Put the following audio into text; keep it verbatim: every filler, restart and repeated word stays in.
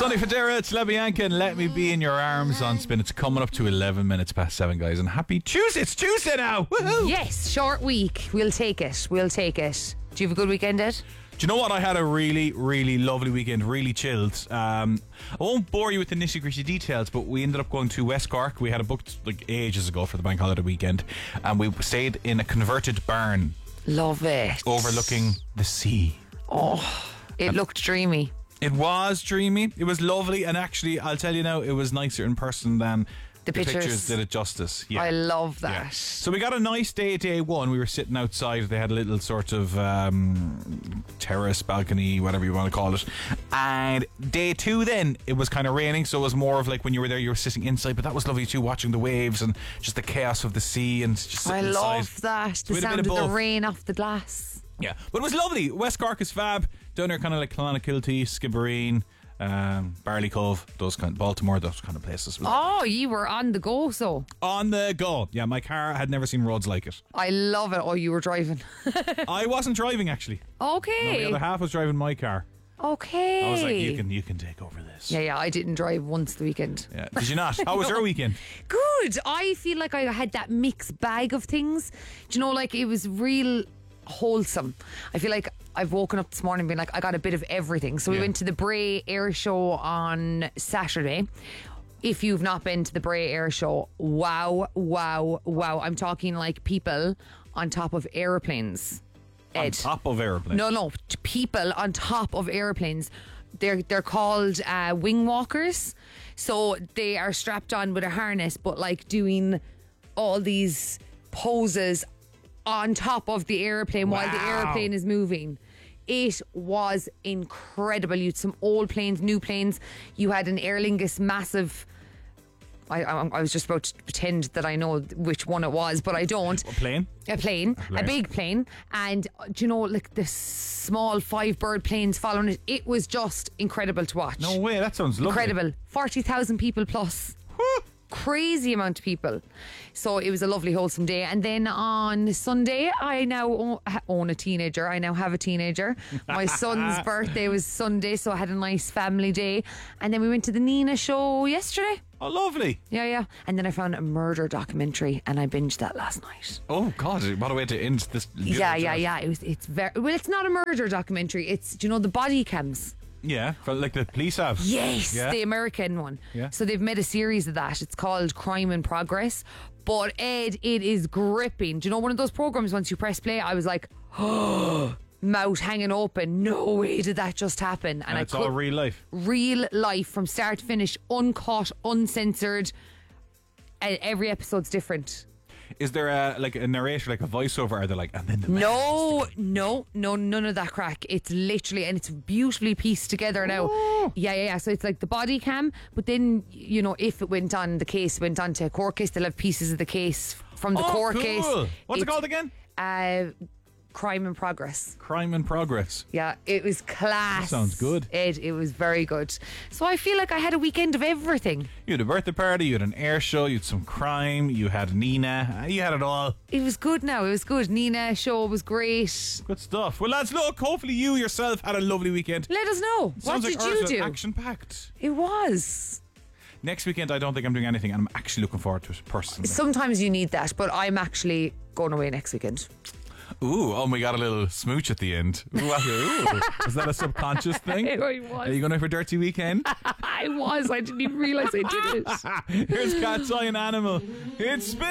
Sonny Federa, it's Lebianca and Let Me Be in Your Arms on Spin. It's coming up to eleven minutes past seven, guys, and happy Tuesday. It's Tuesday now. Woohoo! Yes, short week. We'll take it. We'll take it. Do you have a good weekend, Ed? Do you know what? I had a really, really lovely weekend, really chilled. Um, I won't bore you with the nitty gritty details, but we ended up going to West Cork. We had it booked like ages ago for the bank holiday weekend, and we stayed in a converted barn. Love it. Overlooking the sea. Oh, it looked dreamy. It was dreamy. It was lovely, and actually, I'll tell you now, it was nicer in person than the, the pictures. pictures did it justice. Yeah. I love that. Yeah. So we got a nice day, day one. We were sitting outside. They had a little sort of um, terrace, balcony, whatever you want to call it. And day two then, it was kind of raining, so it was more of like when you were there, you were sitting inside. But that was lovely too, watching the waves and just the chaos of the sea and just sitting I inside. love that. So the sound of, of, of the rain off the glass. Yeah, but it was lovely. West Cork is fab. Down there kind of like Clonakilty, Skibbereen, um, Barley Cove, those kind of, Baltimore, those kind of places. Oh, you were on the go, so. On the go. Yeah, my car had never seen roads like it. I love it. Oh, you were driving. I wasn't driving, actually. Okay. No, the other half was driving my car. Okay. I was like, you can you can take over this. Yeah, yeah, I didn't drive once the weekend. Yeah. Did you not? How was No. your weekend? Good. I feel like I had that mixed bag of things. Do you know, like it was real wholesome. I feel like I've woken up this morning being like, I got a bit of everything. So we Yeah. went to the Bray Air Show on Saturday. If you've not been to the Bray Air Show, wow, wow, wow. I'm talking like people on top of airplanes. Ed. On top of aeroplanes. No, no, t- people on top of airplanes. They're they're called uh, wing walkers. So they are strapped on with a harness, but like doing all these poses on top of the airplane while the Wow. airplane is moving. It was incredible. You had some old planes, new planes. You had an Aer Lingus massive. I, I, I was just about to pretend that I know which one it was, but I don't. A plane? A plane, a plane. big plane, and uh, do you know, like the small five bird planes following it. It was just incredible to watch. No way, that sounds lovely. Incredible. forty thousand people plus. Crazy amount of people. So it was a lovely wholesome day. And then on Sunday, I now own, own a teenager. I now have a teenager. My son's birthday was Sunday, so I had a nice family day. And then we went to the Nina show yesterday. Oh, lovely. Yeah, yeah. And then I found a murder documentary and I binged that last night. Oh, God, what a way to end this. Yeah, yeah, yeah. It was. It's very well. It's not a murder documentary. It's, do you know, the body cams. Yeah, for, like the police have. Yes, Yeah. the American one. Yeah. So they've made a series of that. It's called Crime in Progress. But Ed, it is gripping. Do you know one of those programs? Once you press play, I was like, oh, mouth hanging open. No way did that just happen. And I it's all real life. real life from start to finish, uncut, uncensored. And every episode's different. Is there a like a narrator, like a voiceover? Are they like, and then the No, no, no, none of that crack. It's literally, and it's beautifully pieced together now. Oh. Yeah, yeah, yeah. So it's like the body cam, but then, you know, if it went on, the case went on to a court case, they'll have pieces of the case from the Oh, court cool. case. What's it It's, called again? Uh, Crime in Progress. Crime in Progress. Yeah, it was class. That sounds good. It, it was very good. So I feel like I had a weekend of everything. You had a birthday party, you had an air show, you had some crime, you had Nina, you had it all. It was good now. It was good. Nina show was great. Good stuff. Well, lads, look, hopefully you yourself had a lovely weekend. Let us know. What Sounds did like you ours do? was action-packed. It was. Next weekend, I don't think I'm doing anything, and I'm actually looking forward to it personally. Sometimes you need that, but I'm actually going away next weekend. Ooh, oh, we got a little smooch at the end. Ooh, ooh. Is that a subconscious thing? It was. Are you going to have a dirty weekend? I was. I didn't even realise I did it. Here's Cat's Eye and Animal. It's Spin.